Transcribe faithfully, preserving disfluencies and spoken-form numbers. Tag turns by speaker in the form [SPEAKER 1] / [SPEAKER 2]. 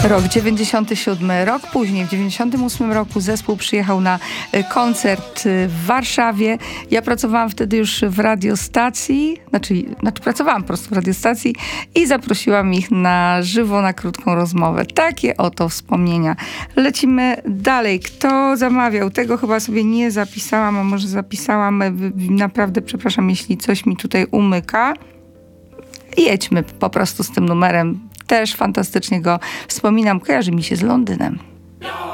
[SPEAKER 1] Rok dziewięćdziesiąty siódmy. Rok później, w dziewięćdziesiątym ósmym roku zespół przyjechał na koncert w Warszawie. Ja pracowałam wtedy już w radiostacji, znaczy, znaczy pracowałam po prostu w radiostacji i zaprosiłam ich na żywo, na krótką rozmowę. Takie oto wspomnienia. Lecimy dalej. Kto zamawiał? Tego chyba sobie nie zapisałam, a może zapisałam. Naprawdę przepraszam, jeśli coś mi tutaj umyka. Jedźmy po prostu z tym numerem. Też fantastycznie go wspominam. Kojarzy mi się z Londynem.